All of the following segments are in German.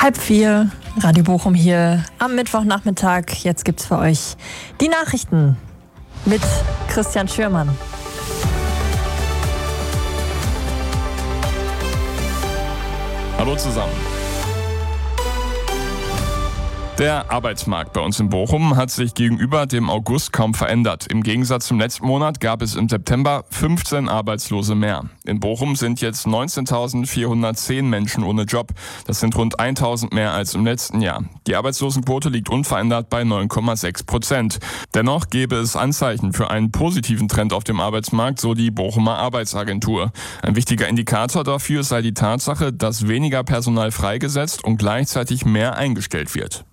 3:30, Radio Bochum hier am Mittwochnachmittag. Jetzt gibt's für euch die Nachrichten mit Christian Schürmann. Hallo zusammen. Der Arbeitsmarkt bei uns in Bochum hat sich gegenüber dem August kaum verändert. Im Gegensatz zum letzten Monat gab es im September 15 Arbeitslose mehr. In Bochum sind jetzt 19.410 Menschen ohne Job. Das sind rund 1.000 mehr als im letzten Jahr. Die Arbeitslosenquote liegt unverändert bei 9,6%. Dennoch gäbe es Anzeichen für einen positiven Trend auf dem Arbeitsmarkt, so die Bochumer Arbeitsagentur. Ein wichtiger Indikator dafür sei die Tatsache, dass weniger Personal freigesetzt und gleichzeitig mehr eingestellt wird.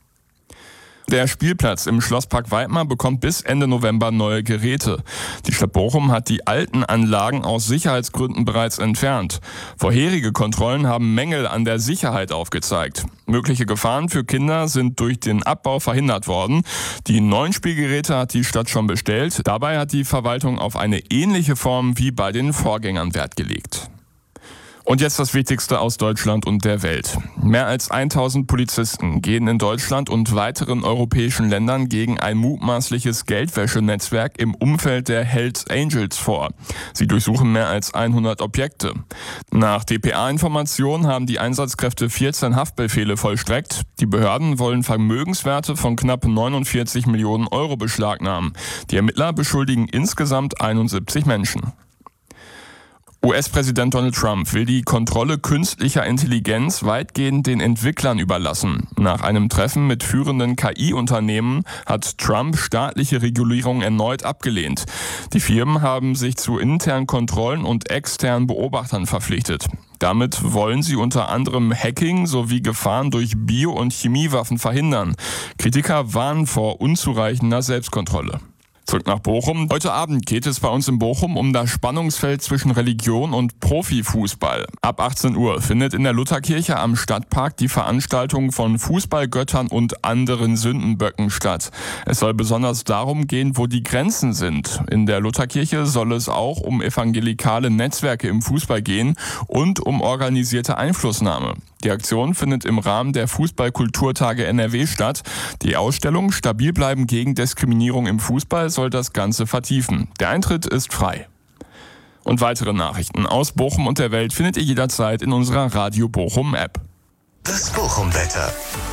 Der Spielplatz im Schlosspark Weidmar bekommt bis Ende November neue Geräte. Die Stadt Bochum hat die alten Anlagen aus Sicherheitsgründen bereits entfernt. Vorherige Kontrollen haben Mängel an der Sicherheit aufgezeigt. Mögliche Gefahren für Kinder sind durch den Abbau verhindert worden. Die neuen Spielgeräte hat die Stadt schon bestellt. Dabei hat die Verwaltung auf eine ähnliche Form wie bei den Vorgängern Wert gelegt. Und jetzt das Wichtigste aus Deutschland und der Welt. Mehr als 1.000 Polizisten gehen in Deutschland und weiteren europäischen Ländern gegen ein mutmaßliches Geldwäschenetzwerk im Umfeld der Hells Angels vor. Sie durchsuchen mehr als 100 Objekte. Nach dpa-Informationen haben die Einsatzkräfte 14 Haftbefehle vollstreckt. Die Behörden wollen Vermögenswerte von knapp 49 Millionen Euro beschlagnahmen. Die Ermittler beschuldigen insgesamt 71 Menschen. US-Präsident Donald Trump will die Kontrolle künstlicher Intelligenz weitgehend den Entwicklern überlassen. Nach einem Treffen mit führenden KI-Unternehmen hat Trump staatliche Regulierung erneut abgelehnt. Die Firmen haben sich zu internen Kontrollen und externen Beobachtern verpflichtet. Damit wollen sie unter anderem Hacking sowie Gefahren durch Bio- und Chemiewaffen verhindern. Kritiker warnen vor unzureichender Selbstkontrolle. Zurück nach Bochum. Heute Abend geht es bei uns in Bochum um das Spannungsfeld zwischen Religion und Profifußball. Ab 18 Uhr findet in der Lutherkirche am Stadtpark die Veranstaltung von Fußballgöttern und anderen Sündenböcken statt. Es soll besonders darum gehen, wo die Grenzen sind. In der Lutherkirche soll es auch um evangelikale Netzwerke im Fußball gehen und um organisierte Einflussnahme. Die Aktion findet im Rahmen der Fußballkulturtage NRW statt. Die Ausstellung Stabil bleiben gegen Diskriminierung im Fußball soll das Ganze vertiefen. Der Eintritt ist frei. Und weitere Nachrichten aus Bochum und der Welt findet ihr jederzeit in unserer Radio Bochum App. Das Bochum-Wetter.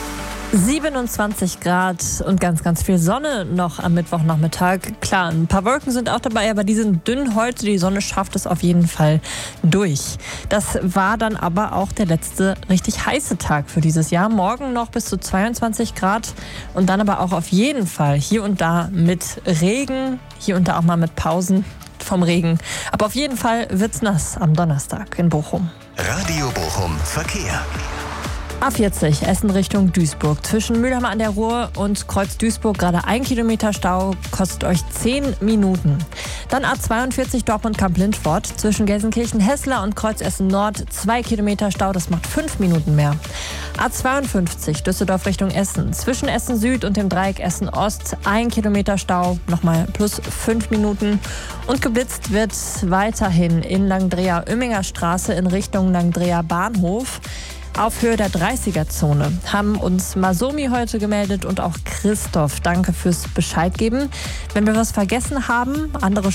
27 Grad und ganz viel Sonne noch am Mittwochnachmittag. Klar, ein paar Wolken sind auch dabei, aber die sind dünn heute. Die Sonne schafft es auf jeden Fall durch. Das war dann aber auch der letzte richtig heiße Tag für dieses Jahr. Morgen noch bis zu 22 Grad und dann aber auch auf jeden Fall hier und da mit Regen, hier und da auch mal mit Pausen vom Regen. Aber auf jeden Fall wird's nass am Donnerstag in Bochum. Radio Bochum Verkehr. A40 Essen Richtung Duisburg. Zwischen Mülheim an der Ruhr und Kreuz Duisburg gerade 1 Kilometer Stau, kostet euch 10 Minuten. Dann A42 Dortmund-Kamp-Lindfort. Zwischen Gelsenkirchen-Hessler und Kreuz Essen Nord 2 Kilometer Stau, das macht 5 Minuten mehr. A52 Düsseldorf Richtung Essen. Zwischen Essen Süd und dem Dreieck Essen Ost 1 Kilometer Stau, nochmal plus 5 Minuten. Und geblitzt wird weiterhin in Langdreher-Oemminger Straße in Richtung Langdreher Bahnhof. Auf Höhe der 30er-Zone haben uns Masomi heute gemeldet und auch Christoph. Danke fürs Bescheid geben. Wenn wir was vergessen haben, andere